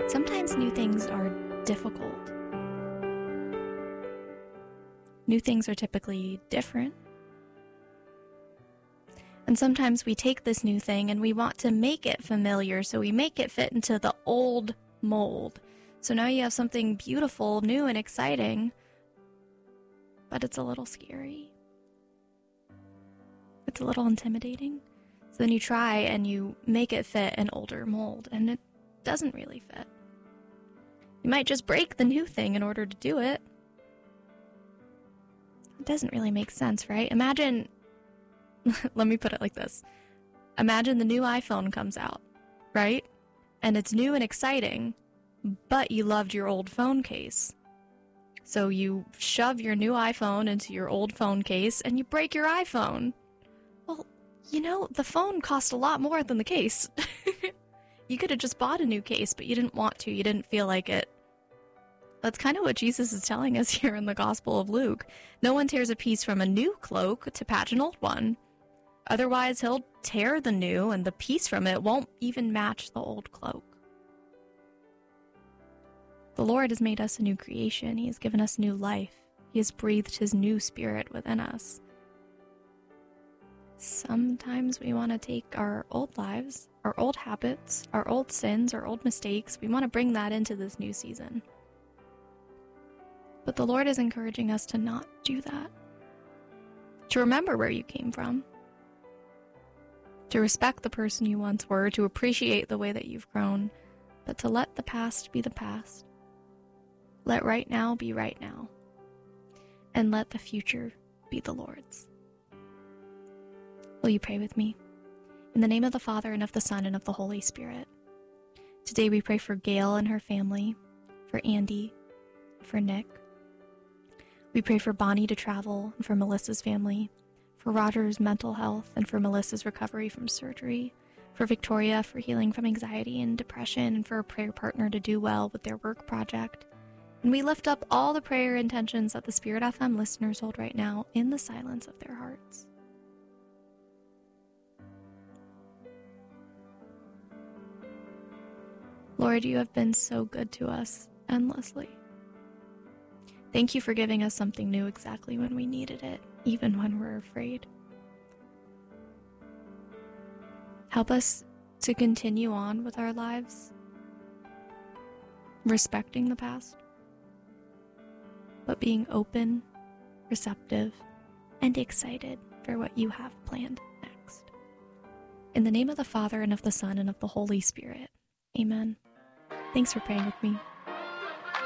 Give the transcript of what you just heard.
Sometimes new things are difficult. New things are typically different. And sometimes we take this new thing and we want to make it familiar, so we make it fit into the old mold. So now you have something beautiful, new, and exciting, but it's a little scary. It's a little intimidating. So then you try and you make it fit an older mold, and it doesn't really fit. You might just break the new thing in order to do it. It doesn't really make sense, right? Imagine, let me put it like this. Imagine the new iPhone comes out, right? And it's new and exciting, but you loved your old phone case. So you shove your new iPhone into your old phone case and you break your iPhone. Well, you know, the phone cost a lot more than the case. You could have just bought a new case, but you didn't want to. You didn't feel like it. That's kind of what Jesus is telling us here in the Gospel of Luke. No one tears a piece from a new cloak to patch an old one. Otherwise, he'll tear the new, and the piece from it won't even match the old cloak. The Lord has made us a new creation. He has given us new life. He has breathed his new spirit within us. Sometimes we want to take our old lives, our old habits, our old sins, our old mistakes. We want to bring that into this new season. But the Lord is encouraging us to not do that. To remember where you came from. To respect the person you once were. To appreciate the way that you've grown. But to let the past be the past. Let right now be right now. And let the future be the Lord's. Will you pray with me? In the name of the Father, and of the Son, and of the Holy Spirit. Today we pray for Gail and her family, for Andy, for Nick. We pray for Bonnie to travel, and for Melissa's family, for Roger's mental health, and for Melissa's recovery from surgery, for Victoria for healing from anxiety and depression, and for a prayer partner to do well with their work project. And we lift up all the prayer intentions that the Spirit FM listeners hold right now in the silence of their hearts. Lord, you have been so good to us endlessly. Thank you for giving us something new exactly when we needed it, even when we're afraid. Help us to continue on with our lives, respecting the past, but being open, receptive, and excited for what you have planned next. In the name of the Father, and of the Son, and of the Holy Spirit. Amen. Thanks for praying with me.